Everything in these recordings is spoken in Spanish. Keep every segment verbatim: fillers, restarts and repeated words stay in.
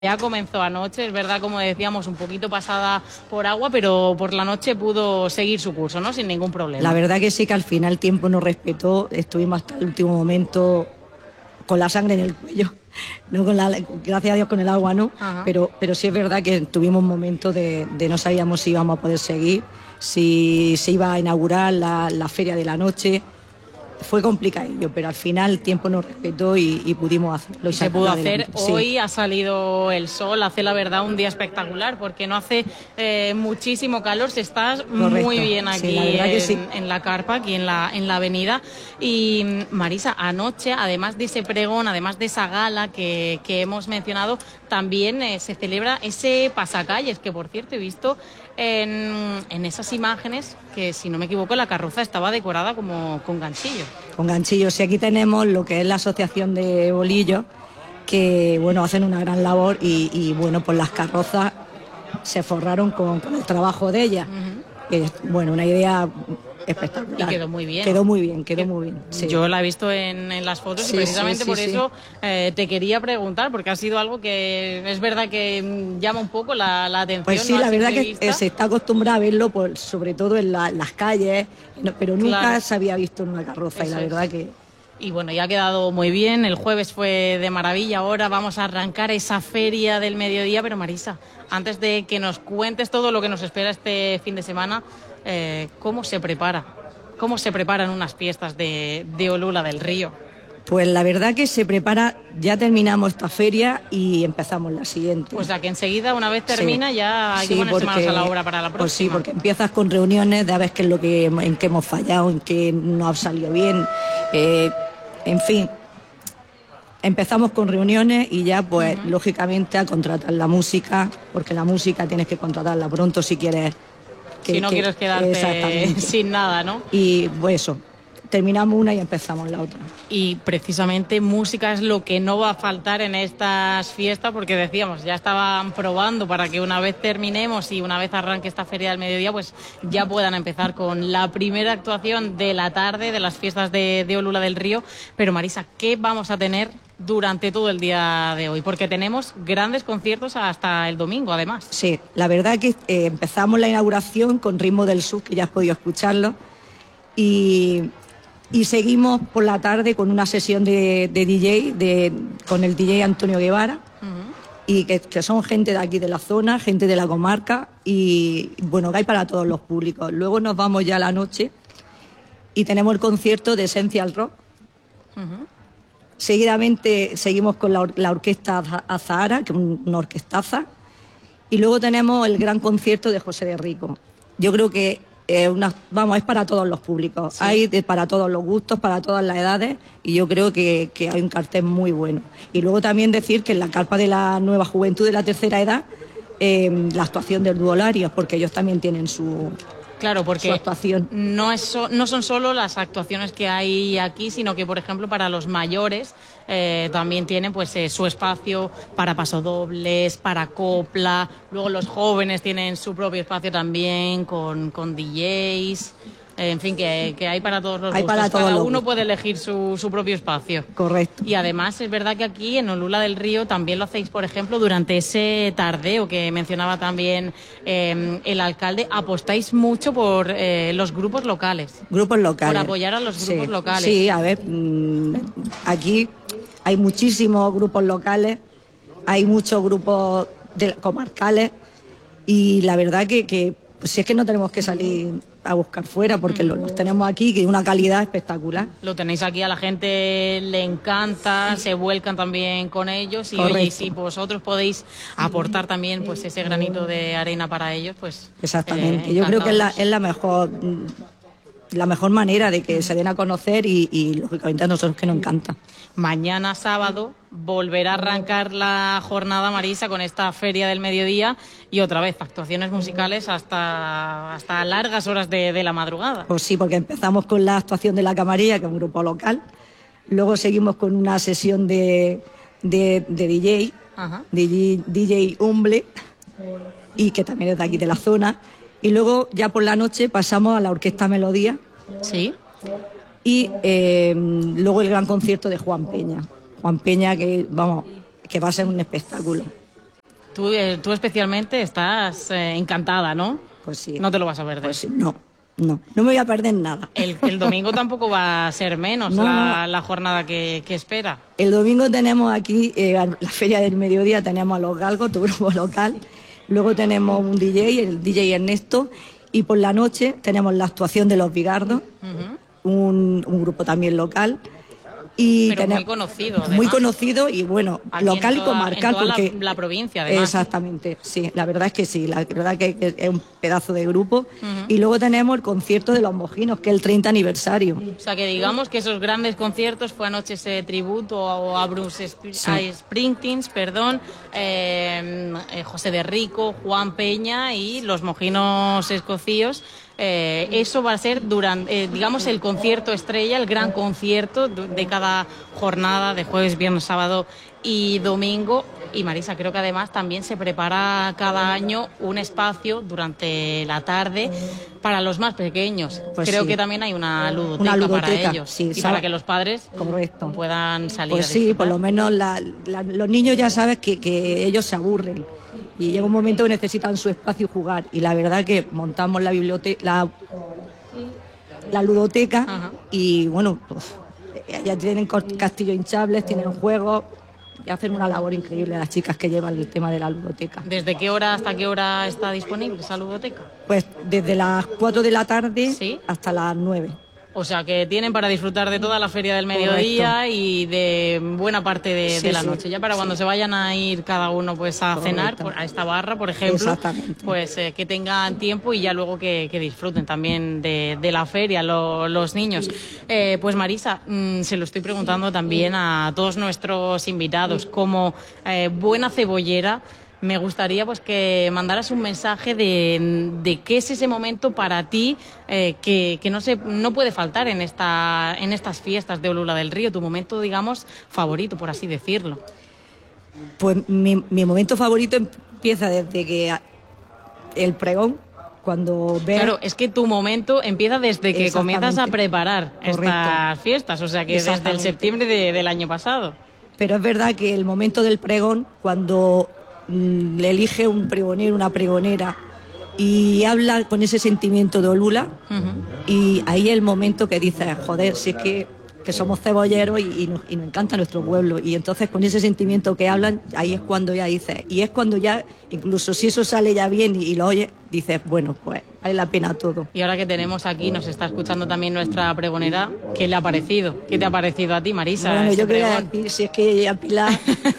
Ya comenzó anoche, es verdad, como decíamos, un poquito pasada por agua, pero por la noche pudo seguir su curso, ¿no? Sin ningún problema. La verdad que sí, que al final el tiempo nos respetó, estuvimos hasta el último momento con la sangre en el cuello, no con la, gracias a Dios con el agua no, pero, pero sí es verdad que tuvimos momentos de, de no sabíamos si íbamos a poder seguir, si se iba a inaugurar la, la feria de la noche. Fue complicadillo, pero al final el tiempo nos respetó y, y pudimos hacerlo. Y se pudo hacer. Sí. Hoy ha salido el sol, hace la verdad un día espectacular, porque no hace eh, muchísimo calor, se está Correcto. muy bien aquí Sí, la verdad en, que sí. en la carpa, aquí en la, en la avenida. Y Marisa, anoche, además de ese pregón, además de esa gala que, que hemos mencionado, también eh, se celebra ese pasacalles, que por cierto he visto en, en esas imágenes que, si no me equivoco, la carroza estaba decorada como con ganchillo. Con ganchillos. Y aquí tenemos lo que es la Asociación de Bolillos, que bueno, hacen una gran labor y, y bueno, pues las carrozas se forraron con, con el trabajo de ellas. Uh-huh. Es, bueno, una idea espectacular. Y quedó muy bien. Quedó muy bien, quedó muy bien. Sí. Yo la he visto en, en las fotos sí, y precisamente sí, sí, por sí. eso eh, te quería preguntar, porque ha sido algo que es verdad que llama un poco la, la atención. Pues sí, ¿no? la verdad que vista. se está acostumbrada a verlo, por, sobre todo en la, las calles, pero nunca claro. se había visto en una carroza. Eso y la verdad es. que... Y bueno, ya ha quedado muy bien, el jueves fue de maravilla, ahora vamos a arrancar esa feria del mediodía, pero Marisa, antes de que nos cuentes todo lo que nos espera este fin de semana, eh, ¿cómo se prepara? ¿Cómo se preparan unas fiestas de, de Olula del Río? Pues la verdad que se prepara, ya terminamos esta feria y empezamos la siguiente. O sea que enseguida, una vez termina, sí. ya hay sí, que ponerse porque, manos a la obra para la próxima. Pues sí, porque empiezas con reuniones de a ver qué es lo que, en qué hemos fallado, en qué no ha salido bien, eh, en fin. Empezamos con reuniones y ya pues uh-huh. lógicamente a contratar la música, porque la música tienes que contratarla pronto si quieres. Que, si no que, quieres quedarte sin nada, ¿no? Y pues eso, terminamos una y empezamos la otra. Y precisamente música es lo que no va a faltar en estas fiestas, porque decíamos, ya estaban probando para que una vez terminemos y una vez arranque esta feria del mediodía, pues ya puedan empezar con la primera actuación de la tarde de las fiestas de, de Olula del Río. Pero Marisa, ¿qué vamos a tener durante todo el día de hoy? Porque tenemos grandes conciertos hasta el domingo, además. Sí, la verdad que eh, empezamos la inauguración con Ritmo del Sur, que ya has podido escucharlo, y, y seguimos por la tarde con una sesión de, de D J, de, con el D J Antonio Guevara, uh-huh. y que, que son gente de aquí de la zona, gente de la comarca, y bueno, que hay para todos los públicos. Luego nos vamos ya a la noche y tenemos el concierto de Essential Rock. Uh-huh. Seguidamente seguimos con la, or- la orquesta Azahara, que es una orquestaza, y luego tenemos el gran concierto de José de Rico. Yo creo que eh, una, vamos, es para todos los públicos, sí. hay de, para todos los gustos, para todas las edades, y yo creo que, que hay un cartel muy bueno. Y luego también decir que en la carpa de la Nueva Juventud de la Tercera Edad, eh, la actuación del Duolarios, porque ellos también tienen su... Claro, porque no, es so, no son solo las actuaciones que hay aquí, sino que, por ejemplo, para los mayores eh, también tienen pues eh, su espacio para pasodobles, para copla. Luego los jóvenes tienen su propio espacio también con, con D Js. En fin, que, que hay para todos los hay gustos. Para todos Cada los uno gustos. puede elegir su, su propio espacio. Correcto. Y además es verdad que aquí en Olula del Río también lo hacéis, por ejemplo, durante ese tardeo que mencionaba también eh, el alcalde. Apostáis mucho por eh, los grupos locales. Grupos locales. Por apoyar a los grupos sí. locales. Sí, a ver, mmm, aquí hay muchísimos grupos locales, hay muchos grupos de, comarcales y la verdad que, que pues, si es que no tenemos que salir a buscar fuera porque mm. los tenemos aquí, que es una calidad espectacular. Lo tenéis aquí, a la gente le encanta, sí. se vuelcan también con ellos y oye, y si vosotros podéis aportar también pues ese granito de arena para ellos, pues exactamente, eh, yo creo que es la, es la mejor la mejor manera de que se den a conocer y, y lógicamente a nosotros que nos encanta. Mañana sábado volverá a arrancar la jornada, Marisa, con esta feria del mediodía y otra vez actuaciones musicales hasta, hasta largas horas de, de la madrugada. Pues sí, porque empezamos con la actuación de La Camarilla, que es un grupo local, luego seguimos con una sesión de, de, de D J, Ajá. D J, D J Humble, y que también es de aquí de la zona, y luego ya por la noche pasamos a la Orquesta Melodía. Sí. Y eh, luego el gran concierto de Juan Peña. Juan Peña, que vamos, que va a ser un espectáculo. Tú, eh, tú especialmente estás eh, encantada, ¿no? Pues sí. No te lo vas a perder. Pues sí, no, no, no me voy a perder nada. El, el domingo tampoco va a ser menos no, la, no. la jornada que, que espera. El domingo tenemos aquí, eh, la Feria del Mediodía, tenemos a Los Galgos, tu grupo local. Luego tenemos un D J, el D J Ernesto. Y por la noche tenemos la actuación de Los Bigardos, uh-huh. un, un grupo también local. Y Pero tenemos, muy conocido, además. Muy conocido y, bueno, aquí local toda, y comarcal. En toda porque, la, la provincia, además. Exactamente, sí, la verdad es que sí, la verdad que, que es un pedazo de grupo. Uh-huh. Y luego tenemos el concierto de Los Mojinos, que es el treinta aniversario. O sea, que digamos que esos grandes conciertos fue anoche ese tributo a Bruce Sp- sí. a Springsteen, perdón, eh, eh, José de Rico, Juan Peña y Los Mojinos Escocíos. Eh, eso va a ser durante, eh, digamos, el concierto estrella, el gran concierto de cada jornada de jueves, viernes, sábado y domingo. Y Marisa, creo que además también se prepara cada año un espacio durante la tarde para los más pequeños. Pues creo sí. que también hay una ludoteca, una ludoteca para ellos sí, y ¿sabes? para que los padres Correcto. puedan salir pues a sí, por lo menos la, la, los niños ya sabes que, que ellos se aburren. Y llega un momento que necesitan su espacio y jugar. Y la verdad que montamos la biblioteca, la, la ludoteca. Ajá. Y bueno, pues, ya tienen castillos hinchables, tienen juegos y hacen una labor increíble las chicas que llevan el tema de la ludoteca. ¿Desde qué hora hasta qué hora está disponible esa ludoteca? Pues desde las cuatro de la tarde ¿Sí? hasta las nueve. O sea, que tienen para disfrutar de toda la Feria del Mediodía. Correcto. Y de buena parte de, sí, de la sí, noche. Ya para sí. cuando se vayan a ir cada uno pues a Correcto. cenar por, a esta barra, por ejemplo, pues eh, que tengan tiempo y ya luego que, que disfruten también de, de la feria lo, los niños. Eh, pues Marisa, mmm, se lo estoy preguntando también a todos nuestros invitados. Como eh, buena cebollera, me gustaría pues que mandaras un mensaje de, de qué es ese momento para ti eh, que, que no se no puede faltar en esta en estas fiestas de Olula del Río, tu momento, digamos, favorito, por así decirlo. Pues mi, mi momento favorito empieza desde que el pregón, cuando ves... Claro, es que tu momento empieza desde que comienzas a preparar Correcto. estas fiestas, o sea que desde el septiembre de, del año pasado. Pero es verdad que el momento del pregón, cuando le elige un pregonero, una pregonera y habla con ese sentimiento de Olula, uh-huh. y ahí es el momento que dices, joder, si es que, que somos cebolleros y, y, nos, y nos encanta nuestro pueblo, y entonces con ese sentimiento que hablan, ahí es cuando ya dices, y es cuando ya, incluso si eso sale ya bien y, y lo oyes, dices, bueno, pues vale la pena todo. Y ahora que tenemos aquí, nos está escuchando también nuestra pregonera, ¿qué le ha parecido? ¿Qué te ha parecido a ti, Marisa? Bueno, yo quería decir, si es que ella, Pilar,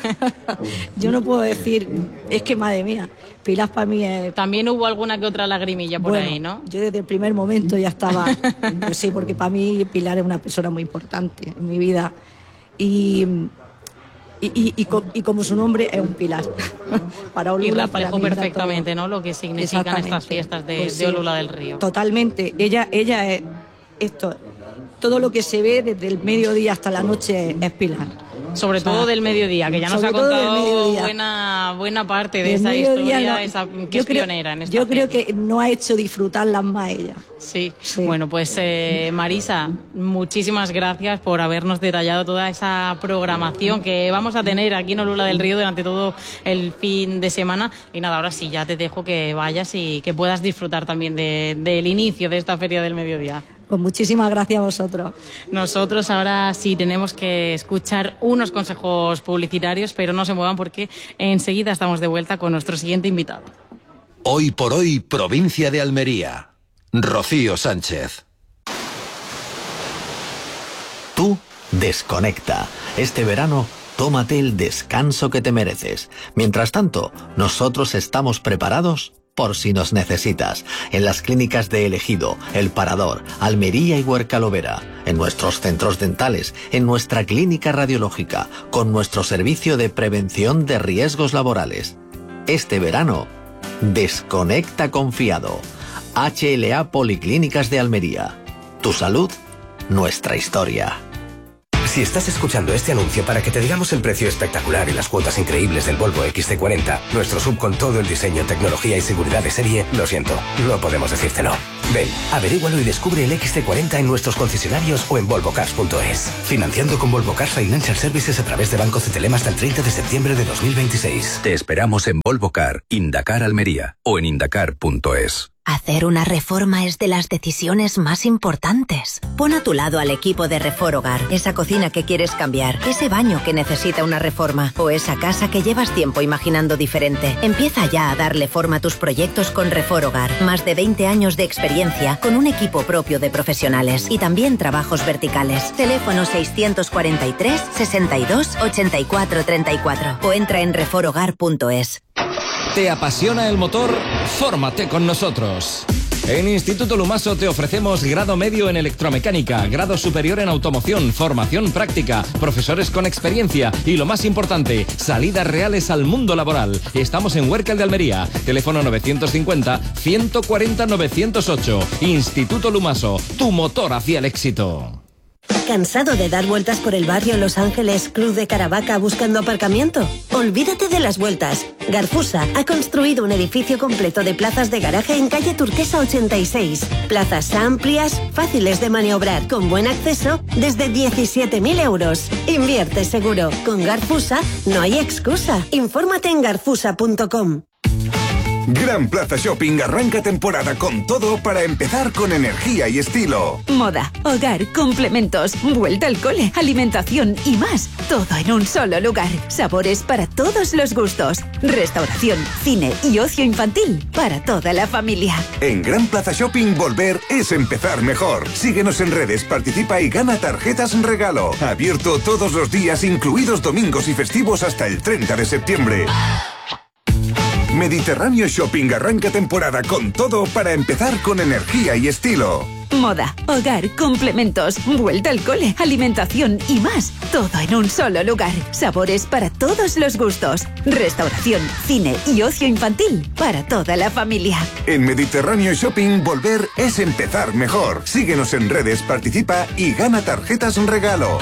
yo no puedo decir, es que madre mía, Pilar para mí es... También hubo alguna que otra lagrimilla por bueno, ahí, ¿no? Yo desde el primer momento ya estaba, pues sí, porque para mí Pilar es una persona muy importante en mi vida, y... Y, y, y, y como su nombre es un pilar para Olula. Y reflejó perfectamente, ¿no?, lo que significan estas fiestas de, pues sí, de Olula del Río. Totalmente. Ella, ella es esto. Todo lo que se ve desde el mediodía hasta la noche es Pilar. Sobre o sea, todo del mediodía, que ya nos ha contado buena buena parte de del esa historia, no, esa, que es creo, pionera en esta Yo creo fiesta. que no ha hecho disfrutarlas más ella. Sí. sí. Bueno, pues eh, Marisa, muchísimas gracias por habernos detallado toda esa programación que vamos a tener aquí en Olula del Río durante todo el fin de semana. Y nada, ahora sí, ya te dejo que vayas y que puedas disfrutar también de, del inicio de esta Feria del Mediodía. Pues muchísimas gracias a vosotros. Nosotros ahora sí tenemos que escuchar unos consejos publicitarios, pero no se muevan porque enseguida estamos de vuelta con nuestro siguiente invitado. Hoy por hoy, provincia de Almería. Rocío Sánchez. Tú desconecta. Este verano, tómate el descanso que te mereces. Mientras tanto, nosotros estamos preparados por si nos necesitas, en las clínicas de El Ejido, El Parador, Almería y Huercalovera, en nuestros centros dentales, en nuestra clínica radiológica, con nuestro servicio de prevención de riesgos laborales. Este verano, desconecta confiado. H L A Policlínicas de Almería. Tu salud, nuestra historia. Si estás escuchando este anuncio para que te digamos el precio espectacular y las cuotas increíbles del Volvo equis ce cuarenta, nuestro sub con todo el diseño, tecnología y seguridad de serie, lo siento, no podemos decírtelo. Ven, averígualo y descubre el equis ce cuarenta en nuestros concesionarios o en volvo cars punto es. Financiando con Volvo Cars Financial Services a través de Banco Cetelem hasta el treinta de septiembre de dos mil veintiséis. Te esperamos en Volvo Car, Indacar Almería o en indacar punto es. Hacer una reforma es de las decisiones más importantes. Pon a tu lado al equipo de Reforhogar, esa cocina que quieres cambiar, ese baño que necesita una reforma o esa casa que llevas tiempo imaginando diferente. Empieza ya a darle forma a tus proyectos con Reforhogar. Más de veinte años de experiencia con un equipo propio de profesionales y también trabajos verticales. Teléfono seiscientos cuarenta y tres, sesenta y dos, ochenta y cuatro, treinta y cuatro o entra en reforhogar punto es. ¿Te apasiona el motor? Fórmate con nosotros. En Instituto Lumaso te ofrecemos grado medio en electromecánica, grado superior en automoción, formación práctica, profesores con experiencia y, lo más importante, salidas reales al mundo laboral. Estamos en Huércal de Almería. Teléfono novecientos cincuenta, ciento cuarenta, novecientos ocho. Instituto Lumaso, tu motor hacia el éxito. ¿Cansado de dar vueltas por el barrio Los Ángeles, Cruz de Caravaca buscando aparcamiento? Olvídate de las vueltas. Garfusa ha construido un edificio completo de plazas de garaje en calle Turquesa ochenta y seis. Plazas amplias, fáciles de maniobrar, con buen acceso, desde diecisiete mil euros. Invierte seguro. Con Garfusa no hay excusa. Infórmate en garfusa punto com. Gran Plaza Shopping arranca temporada con todo para empezar con energía y estilo. Moda, hogar, complementos, vuelta al cole, alimentación y más. Todo en un solo lugar. Sabores para todos los gustos. Restauración, cine y ocio infantil para toda la familia. En Gran Plaza Shopping volver es empezar mejor. Síguenos en redes, participa y gana tarjetas en regalo. Abierto todos los días, incluidos domingos y festivos hasta el treinta de septiembre. Mediterráneo Shopping arranca temporada con todo para empezar con energía y estilo. Moda, hogar, complementos, vuelta al cole, alimentación y más. Todo en un solo lugar. Sabores para todos los gustos. Restauración, cine y ocio infantil para toda la familia. En Mediterráneo Shopping volver es empezar mejor. Síguenos en redes, participa y gana tarjetas en regalo.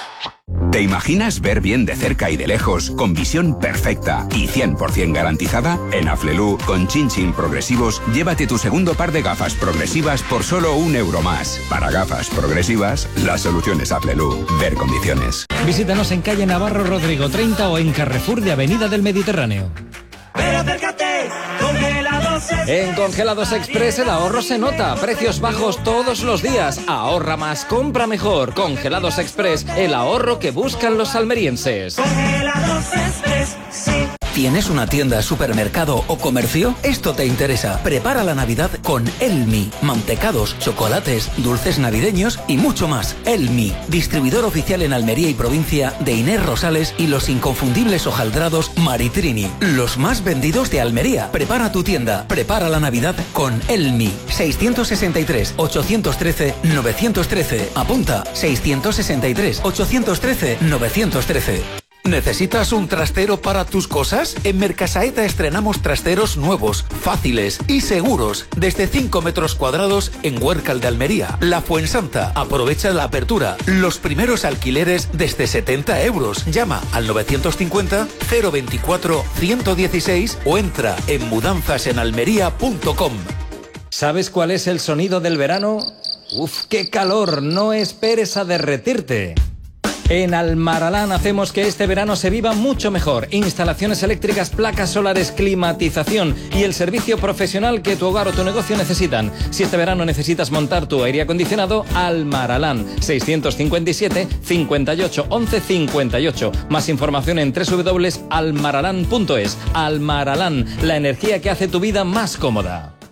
¿Te imaginas ver bien de cerca y de lejos, con visión perfecta y cien por ciento garantizada? En Aflelu, con Chin Chin Progresivos, llévate tu segundo par de gafas progresivas por solo un euro más. Para gafas progresivas, la solución es Aflelu. Ver condiciones. Visítanos en calle Navarro Rodrigo treinta o en Carrefour de Avenida del Mediterráneo. Pero acércate, Congelados Express. En Congelados Express el ahorro se nota. Precios bajos todos los días. Ahorra más, compra mejor. Congelados Express, el ahorro que buscan los almerienses. Congelados Express, sí. ¿Tienes una tienda, supermercado o comercio? Esto te interesa. Prepara la Navidad con Elmi. Mantecados, chocolates, dulces navideños y mucho más. Elmi, distribuidor oficial en Almería y provincia de Inés Rosales y los inconfundibles hojaldrados Maritrini. Los más vendidos de Almería. Prepara tu tienda. Prepara la Navidad con Elmi. seiscientos sesenta y tres, ochocientos trece, novecientos trece. Apunta. seiscientos sesenta y tres, ochocientos trece, novecientos trece. ¿Necesitas un trastero para tus cosas? En Mercasaeta estrenamos trasteros nuevos, fáciles y seguros, desde cinco metros cuadrados en Huércal de Almería. La Fuensanta. Aprovecha la apertura. Los primeros alquileres desde setenta euros. Llama al novecientos cincuenta, cero veinticuatro, ciento dieciséis o entra en mudanzas en almería punto com. ¿Sabes cuál es el sonido del verano? ¡Uf, qué calor! No esperes a derretirte. En Almaralán hacemos que este verano se viva mucho mejor. Instalaciones eléctricas, placas solares, climatización y el servicio profesional que tu hogar o tu negocio necesitan. Si este verano necesitas montar tu aire acondicionado, Almaralán. seiscientos cincuenta y siete, cincuenta y ocho, once, cincuenta y ocho. Más información en doble u doble u doble u punto almaralán punto es. Almaralán, la energía que hace tu vida más cómoda.